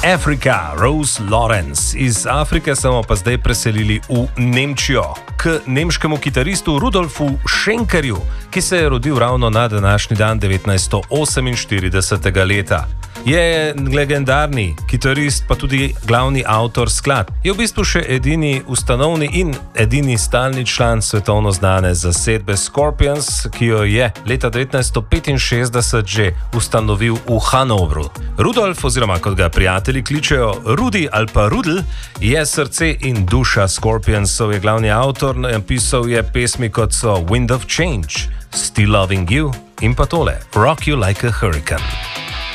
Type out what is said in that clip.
Africa, Rose Lawrence. Iz Afrike smo pa zdaj preselili v Nemčijo, k nemškemu kitaristu Rudolfu Schenkerju, ki se je rodil ravno na današnji dan 1948. leta. Je legendarni kitarist, pa tudi glavni avtor skladb. Je v bistvu še edini ustanovni in edini stalni član svetovno znane zasedbe Scorpions, ki jo je leta 1965 že ustanovil v Hanovru. Rudolf, oziroma kot ga prijatelji kličejo Rudi ali pa Rudl, je srce in duša Scorpionsov, je glavni avtor, napisal je pesmi kot so Wind of Change, Still Loving You in pa tole, Rock You Like a Hurricane.